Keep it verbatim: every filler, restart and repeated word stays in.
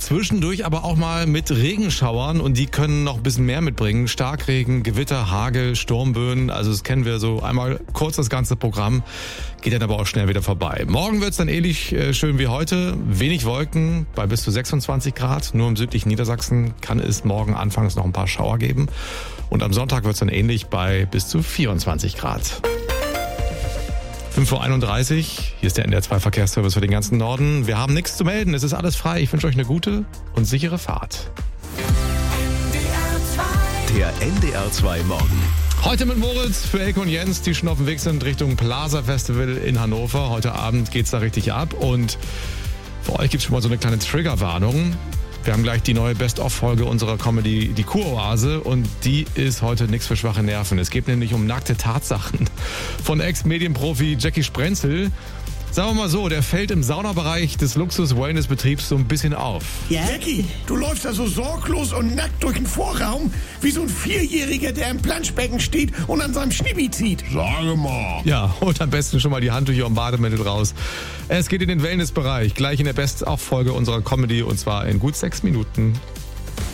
Zwischendurch aber auch mal mit Regenschauern und die können noch ein bisschen mehr mitbringen. Starkregen, Gewitter, Hagel, Sturmböen, also das kennen wir so einmal kurz das ganze Programm, geht dann aber auch schnell wieder vorbei. Morgen wird's dann ähnlich äh, schön wie heute, wenig Wolken bei bis zu sechsundzwanzig Grad. Nur im südlichen Niedersachsen kann es morgen anfangs noch ein paar Schauer geben und am Sonntag wird's dann ähnlich bei bis zu vierundzwanzig Grad. fünf Uhr einunddreißig, hier ist der N D R zwei Verkehrsservice für den ganzen Norden. Wir haben nichts zu melden, es ist alles frei. Ich wünsche euch eine gute und sichere Fahrt. Der N D R zwei Morgen. Heute mit Moritz für Elke und Jens, die schon auf dem Weg sind Richtung Plaza Festival in Hannover. Heute Abend geht's da richtig ab und für euch gibt's schon mal so eine kleine Triggerwarnung. Wir haben gleich die neue Best-of-Folge unserer Comedy, die Kuroase, und die ist heute nichts für schwache Nerven. Es geht nämlich um nackte Tatsachen von Ex-Medienprofi Jackie Sprenzel. Sagen wir mal so, der fällt im Saunabereich des Luxus-Wellness-Betriebs so ein bisschen auf. Ja? Jackie, du läufst da so sorglos und nackt durch den Vorraum, wie so ein Vierjähriger, der im Planschbecken steht und an seinem Schnibi zieht. Sage mal. Ja, holt am besten schon mal die Handtücher und Bademittel raus. Es geht in den Wellness-Bereich, gleich in der Best-of-Folge unserer Comedy, und zwar in gut sechs Minuten.